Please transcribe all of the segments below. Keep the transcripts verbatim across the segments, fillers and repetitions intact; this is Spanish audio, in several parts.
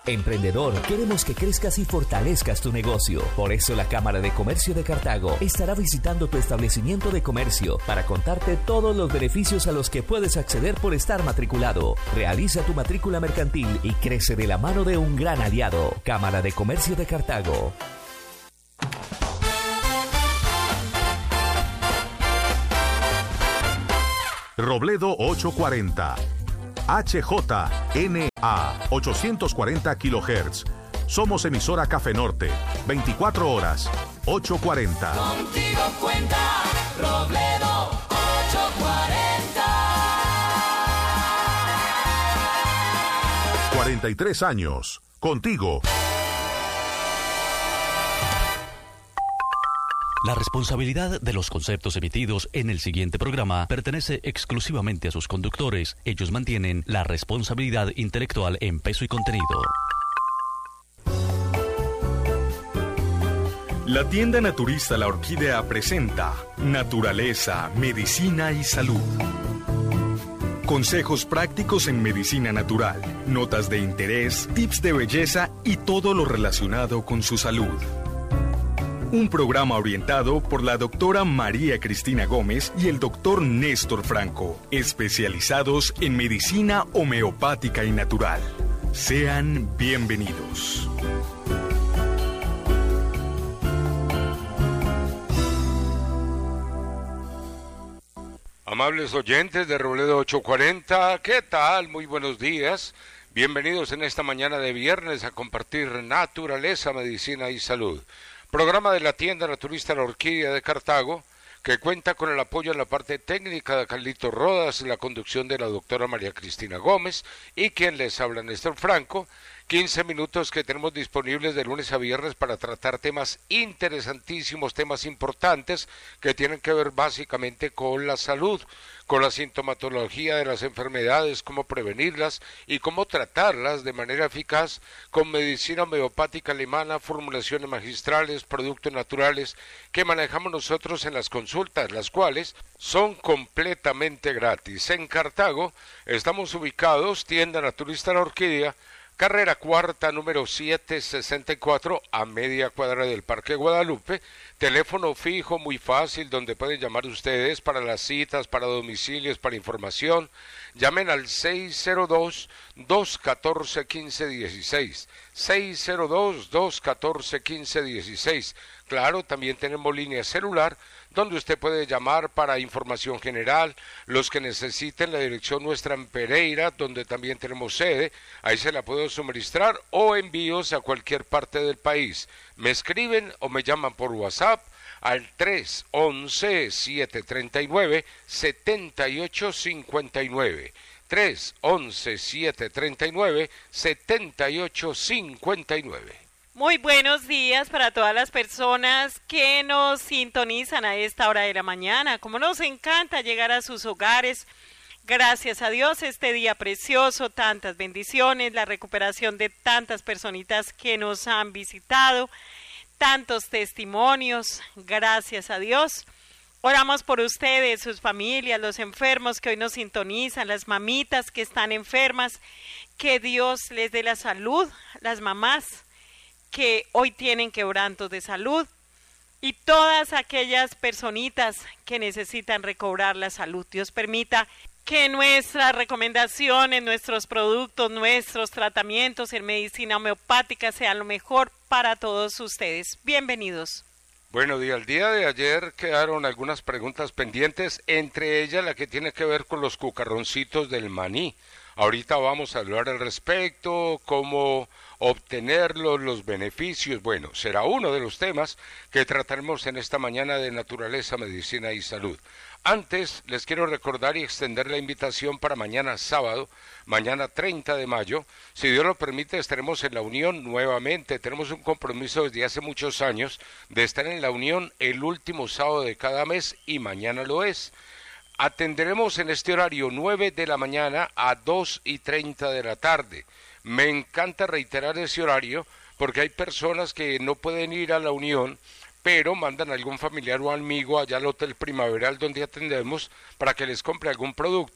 Emprendedor, queremos que crezcas y fortalezcas tu negocio. Por eso la Cámara de Comercio de Cartago estará visitando tu establecimiento de comercio para contarte todos los beneficios a los que puedes acceder por estar matriculado. Realiza tu matrícula mercantil y crece de la mano de un gran aliado. Cámara de Comercio de Cartago. Robledo ochocientos cuarenta. H J N A ochocientos cuarenta kilohertz. Somos emisora Café Norte. veinticuatro horas. ochocientos cuarenta. Contigo cuenta Robledo ochocientos cuarenta. cuarenta y tres años. Contigo. La responsabilidad de los conceptos emitidos en el siguiente programa pertenece exclusivamente a sus conductores. Ellos mantienen la responsabilidad intelectual en peso y contenido. La tienda naturista La Orquídea presenta Naturaleza, Medicina y Salud. Consejos prácticos en medicina natural, notas de interés, tips de belleza y todo lo relacionado con su salud. Un programa orientado por la doctora María Cristina Gómez y el doctor Néstor Franco, especializados en medicina homeopática y natural. Sean bienvenidos. Amables oyentes de Robledo ochocientos cuarenta, ¿qué tal? Muy buenos días. Bienvenidos en esta mañana de viernes a compartir naturaleza, medicina y salud. Programa de la tienda naturista La Orquídea de Cartago, que cuenta con el apoyo en la parte técnica de Carlito Rodas, la conducción de la doctora María Cristina Gómez y quien les habla, Néstor Franco. quince minutos que tenemos disponibles de lunes a viernes para tratar temas interesantísimos, temas importantes que tienen que ver básicamente con la salud, con la sintomatología de las enfermedades, cómo prevenirlas y cómo tratarlas de manera eficaz con medicina homeopática alemana, formulaciones magistrales, productos naturales que manejamos nosotros en las consultas, las cuales son completamente gratis. En Cartago estamos ubicados, tienda naturista La Orquídea, carrera cuarta, número setecientos sesenta y cuatro, a media cuadra del Parque Guadalupe. Teléfono fijo muy fácil, donde pueden llamar ustedes para las citas, para domicilios, para información. Llamen al seis cero dos, dos uno cuatro, uno cinco uno seis. seis cero dos, dos uno cuatro, uno cinco uno seis. Claro, también tenemos línea celular, donde usted puede llamar para información general, los que necesiten la dirección nuestra en Pereira, donde también tenemos sede, ahí se la puedo suministrar, o envíos a cualquier parte del país. Me escriben o me llaman por WhatsApp al tres once, siete treinta y nueve, setenta y ocho cincuenta y nueve. tres once, siete treinta y nueve, setenta y ocho cincuenta y nueve. Muy buenos días para todas las personas que nos sintonizan a esta hora de la mañana. Como nos encanta llegar a sus hogares, gracias a Dios, este día precioso, tantas bendiciones, la recuperación de tantas personitas que nos han visitado, tantos testimonios, gracias a Dios. Oramos por ustedes, sus familias, los enfermos que hoy nos sintonizan, las mamitas que están enfermas, que Dios les dé la salud, las mamás que hoy tienen quebrantos de salud y todas aquellas personitas que necesitan recobrar la salud. Dios permita que nuestras recomendaciones, nuestros productos, nuestros tratamientos en medicina homeopática sean lo mejor para todos ustedes. Bienvenidos. Bueno, y al día de ayer quedaron algunas preguntas pendientes, entre ellas la que tiene que ver con los cucarroncitos del maní. Ahorita vamos a hablar al respecto, cómo obtenerlos, los beneficios. Bueno, será uno de los temas que trataremos en esta mañana de naturaleza, medicina y salud. Antes, les quiero recordar y extender la invitación para mañana sábado, mañana treinta de mayo. Si Dios lo permite, estaremos en la Unión nuevamente. Tenemos un compromiso desde hace muchos años de estar en la Unión el último sábado de cada mes y mañana lo es. Atenderemos en este horario nueve de la mañana a dos y treinta de la tarde. Me encanta reiterar ese horario porque hay personas que no pueden ir a la Unión, pero mandan a algún familiar o amigo allá al Hotel Primaveral donde atendemos para que les compre algún producto.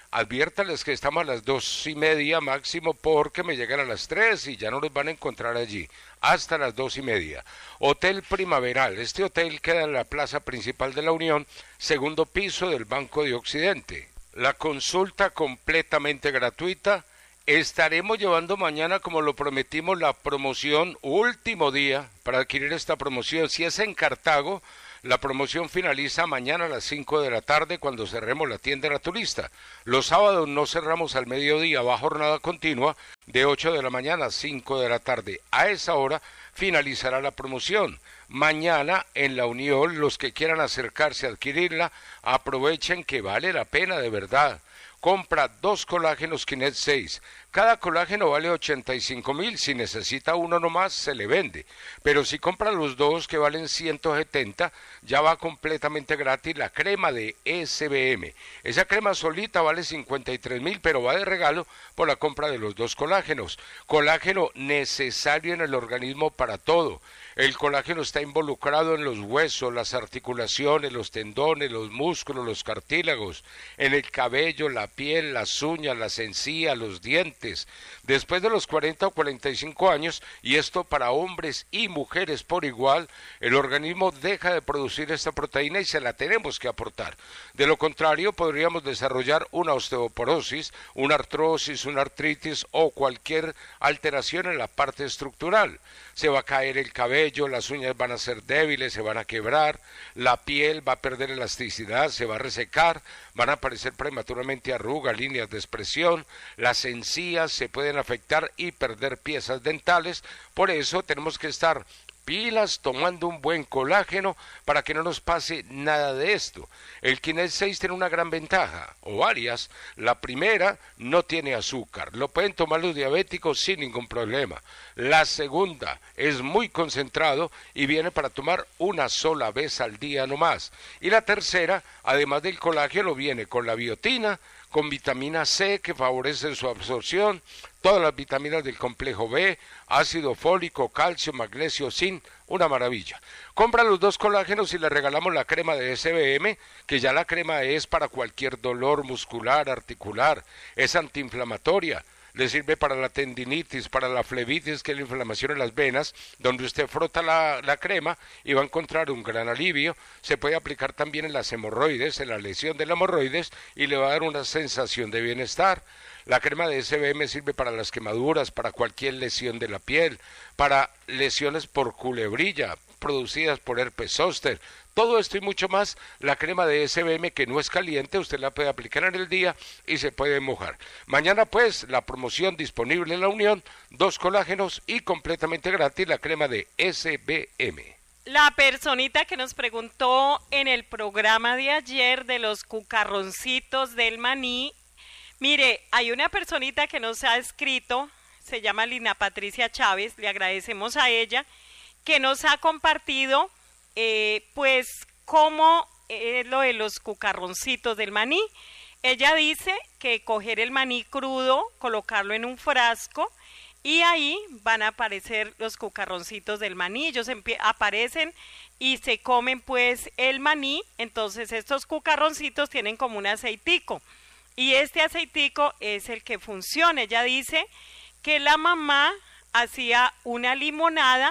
Adviértales que estamos a las dos y media máximo porque me llegan a las tres y ya no los van a encontrar allí, hasta las dos y media. Hotel Primaveral, este hotel queda en la plaza principal de la Unión, segundo piso del Banco de Occidente. La consulta completamente gratuita. Estaremos llevando mañana, como lo prometimos, la promoción, último día para adquirir esta promoción. Si es en Cartago, la promoción finaliza mañana a las cinco de la tarde cuando cerremos la tienda naturista. Los sábados no cerramos al mediodía, va jornada continua de ocho de la mañana a cinco de la tarde. A esa hora finalizará la promoción. Mañana en la Unión, los que quieran acercarse a adquirirla, aprovechen que vale la pena de verdad. Compra dos colágenos Kinet seis. Cada colágeno vale ochenta y cinco mil. Si necesita uno nomás, se le vende. Pero si compra los dos, que valen ciento setenta, ya va completamente gratis la crema de S B M. Esa crema solita vale cincuenta y tres mil, pero va de regalo por la compra de los dos colágenos. Colágeno necesario en el organismo para todo. El colágeno está involucrado en los huesos, las articulaciones, los tendones, los músculos, los cartílagos, en el cabello, la piel, las uñas, las encías, los dientes. Después de los cuarenta o cuarenta y cinco años, y esto para hombres y mujeres por igual, el organismo deja de producir esta proteína y se la tenemos que aportar. De lo contrario, podríamos desarrollar una osteoporosis, una artrosis, una artritis o cualquier alteración en la parte estructural. Se va a caer el cabello, las uñas van a ser débiles, se van a quebrar, la piel va a perder elasticidad, se va a resecar, van a aparecer prematuramente arrugas, líneas de expresión, las encías se pueden afectar y perder piezas dentales. Por eso tenemos que estar pilas tomando un buen colágeno para que no nos pase nada de esto. El Kinet seis tiene una gran ventaja, o varias. La primera, no tiene azúcar, lo pueden tomar los diabéticos sin ningún problema. La segunda, es muy concentrado y viene para tomar una sola vez al día nomás. Y la tercera, además del colágeno, viene con la biotina, con vitamina C que favorece su absorción, todas las vitaminas del complejo B, ácido fólico, calcio, magnesio, zinc, una maravilla. Compra los dos colágenos y le regalamos la crema de S B M, que ya la crema es para cualquier dolor muscular, articular, es antiinflamatoria. Le sirve para la tendinitis, para la flebitis, que es la inflamación en las venas, donde usted frota la, la crema y va a encontrar un gran alivio. Se puede aplicar también en las hemorroides, en la lesión de las hemorroides, y le va a dar una sensación de bienestar. La crema de S B M sirve para las quemaduras, para cualquier lesión de la piel, para lesiones por culebrilla, producidas por herpes zóster. Todo esto y mucho más, la crema de S B M, que no es caliente, usted la puede aplicar en el día y se puede mojar. Mañana pues, la promoción disponible en la Unión, dos colágenos y completamente gratis la crema de S B M. La personita que nos preguntó en el programa de ayer de los cucarroncitos del maní, mire, hay una personita que nos ha escrito, se llama Lina Patricia Chávez, le agradecemos a ella, que nos ha compartido Eh, pues cómo es lo de los cucarroncitos del maní. Ella dice que coger el maní crudo, colocarlo en un frasco y ahí van a aparecer los cucarroncitos del maní. Ellos aparecen y se comen pues el maní. Entonces estos cucarroncitos tienen como un aceitico y este aceitico es el que funciona. Ella dice que la mamá hacía una limonada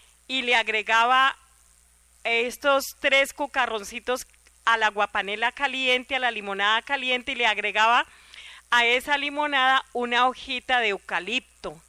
y le agregaba estos tres cucarroncitos a la aguapanela caliente, a la limonada caliente, y le agregaba a esa limonada una hojita de eucalipto,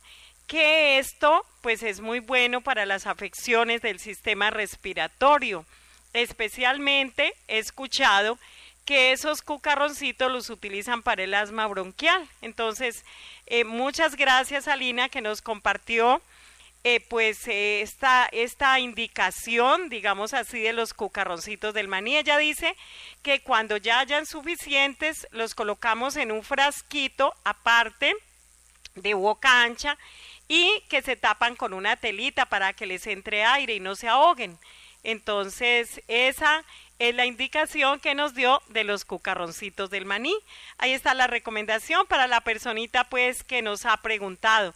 que esto pues es muy bueno para las afecciones del sistema respiratorio. Especialmente he escuchado que esos cucarroncitos los utilizan para el asma bronquial. Entonces, eh, muchas gracias a Lina que nos compartió Eh, pues eh, esta, esta indicación, digamos así, de los cucarroncitos del maní. Ella dice que cuando ya hayan suficientes, los colocamos en un frasquito aparte, de boca ancha, y que se tapan con una telita para que les entre aire y no se ahoguen. Entonces, esa es la indicación que nos dio de los cucarroncitos del maní. Ahí está la recomendación para la personita pues que nos ha preguntado.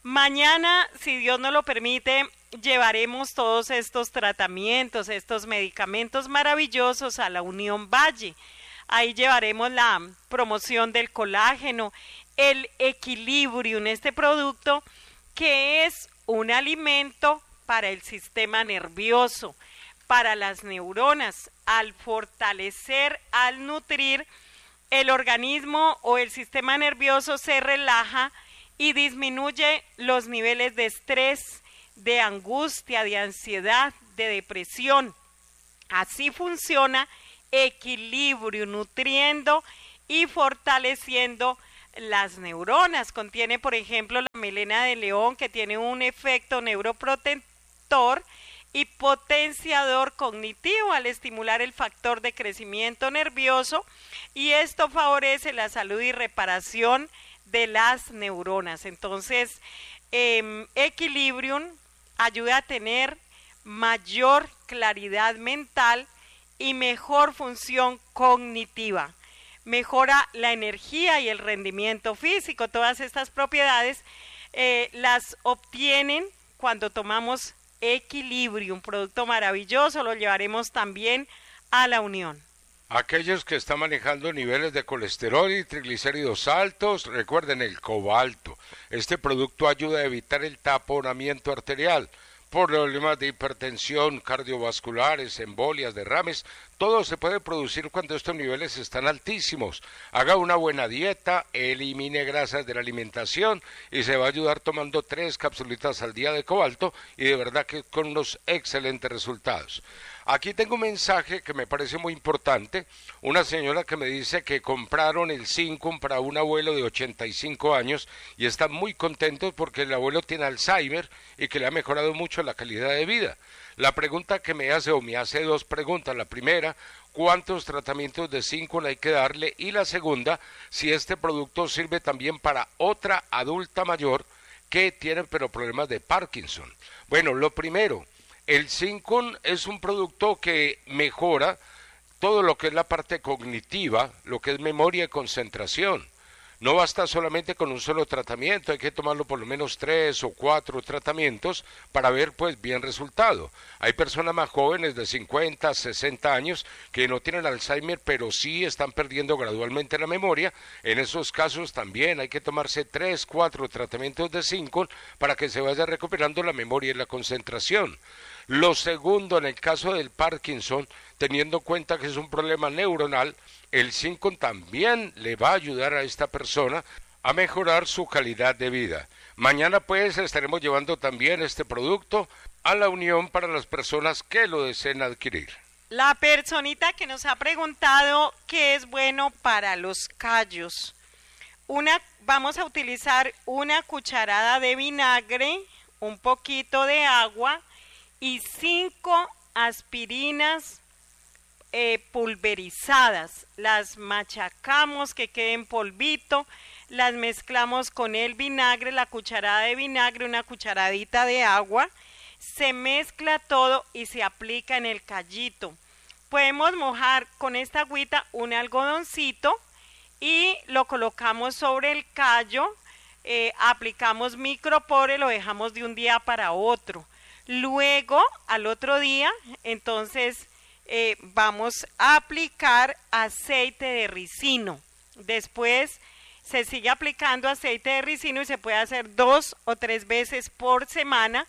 Mañana, si Dios nos lo permite, llevaremos todos estos tratamientos, estos medicamentos maravillosos a la Unión Valle. Ahí llevaremos la promoción del colágeno, el Equilibrium, este producto que es un alimento para el sistema nervioso, para las neuronas. Al fortalecer, al nutrir, el organismo o el sistema nervioso se relaja y disminuye los niveles de estrés, de angustia, de ansiedad, de depresión. Así funciona Equilibrium, nutriendo y fortaleciendo las neuronas. Contiene, por ejemplo, la melena de león, que tiene un efecto neuroprotector y potenciador cognitivo al estimular el factor de crecimiento nervioso, y esto favorece la salud y reparación de las neuronas. Entonces, eh, Equilibrium ayuda a tener mayor claridad mental y mejor función cognitiva. Mejora la energía y el rendimiento físico. Todas estas propiedades eh, las obtienen cuando tomamos Equilibrium, un producto maravilloso. Lo llevaremos también a la Unión. Aquellos que están manejando niveles de colesterol y triglicéridos altos, recuerden el cobalto. Este producto ayuda a evitar el taponamiento arterial. Problemas de hipertensión, cardiovasculares, embolias, derrames, todo se puede producir cuando estos niveles están altísimos. Haga una buena dieta, elimine grasas de la alimentación y se va a ayudar tomando tres capsulitas al día de cobalto, y de verdad que con unos excelentes resultados. Aquí tengo un mensaje que me parece muy importante. Una señora que me dice que compraron el Zincum para un abuelo de ochenta y cinco años y están muy contentos porque el abuelo tiene Alzheimer y que le ha mejorado mucho la calidad de vida. La pregunta que me hace, o me hace dos preguntas. La primera, ¿cuántos tratamientos de Zincum hay que darle? Y la segunda, si este producto sirve también para otra adulta mayor que tiene pero problemas de Parkinson. Bueno, lo primero, el Zincum es un producto que mejora todo lo que es la parte cognitiva, lo que es memoria y concentración. No basta solamente con un solo tratamiento, hay que tomarlo por lo menos tres o cuatro tratamientos para ver pues bien resultado. Hay personas más jóvenes de cincuenta, sesenta años que no tienen Alzheimer, pero sí están perdiendo gradualmente la memoria. En esos casos también hay que tomarse tres, cuatro tratamientos de Zincum para que se vaya recuperando la memoria y la concentración. Lo segundo, en el caso del Parkinson, teniendo en cuenta que es un problema neuronal, el Zincum también le va a ayudar a esta persona a mejorar su calidad de vida. Mañana pues estaremos llevando también este producto a la Unión para las personas que lo deseen adquirir. La personita que nos ha preguntado qué es bueno para los callos. Una, vamos a utilizar una cucharada de vinagre, un poquito de agua y cinco aspirinas eh, pulverizadas. Las machacamos que queden polvito, las mezclamos con el vinagre, la cucharada de vinagre, una cucharadita de agua, se mezcla todo y se aplica en el callito. Podemos mojar con esta agüita un algodoncito y lo colocamos sobre el callo, eh, aplicamos micropore, lo dejamos de un día para otro. Luego, al otro día, entonces eh, vamos a aplicar aceite de ricino. Después se sigue aplicando aceite de ricino y se puede hacer dos o tres veces por semana.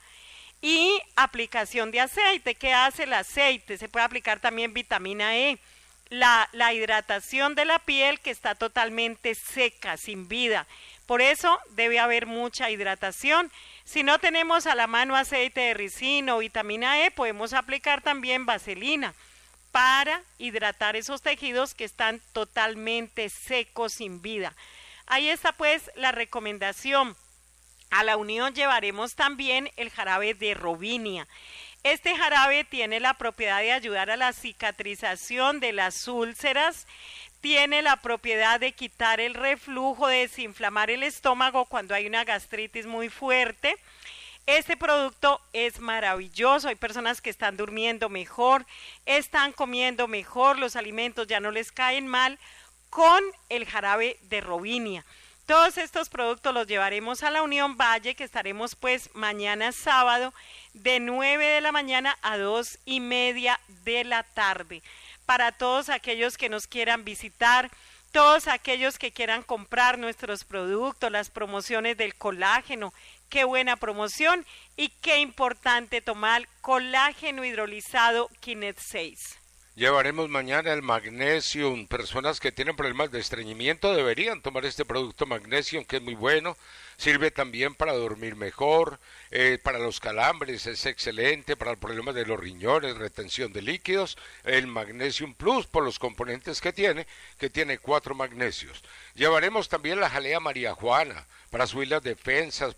Y aplicación de aceite. ¿Qué hace el aceite? Se puede aplicar también vitamina E. La, la hidratación de la piel que está totalmente seca, sin vida. Por eso debe haber mucha hidratación. Si no tenemos a la mano aceite de ricino o vitamina E, podemos aplicar también vaselina para hidratar esos tejidos que están totalmente secos, sin vida. Ahí está pues la recomendación. A la Unión llevaremos también el jarabe de Robinia. Este jarabe tiene la propiedad de ayudar a la cicatrización de las úlceras, tiene la propiedad de quitar el reflujo, de desinflamar el estómago cuando hay una gastritis muy fuerte. Este producto es maravilloso, hay personas que están durmiendo mejor, están comiendo mejor, los alimentos ya no les caen mal con el jarabe de Robinia. Todos estos productos los llevaremos a la Unión Valle, que estaremos pues mañana sábado de nueve de la mañana a dos y media de la tarde. para todos aquellos que nos quieran visitar, todos aquellos que quieran comprar nuestros productos, las promociones del colágeno. Qué buena promoción y qué importante tomar colágeno hidrolizado Kinet seis. Llevaremos mañana el Magnesium. Personas que tienen problemas de estreñimiento deberían tomar este producto Magnesium, que es muy bueno. Sirve también para dormir mejor, eh, para los calambres es excelente, para el problema de los riñones, retención de líquidos. El Magnesium Plus, por los componentes que tiene, que tiene cuatro magnesios. Llevaremos también la jalea María Juana, para subir las defensas,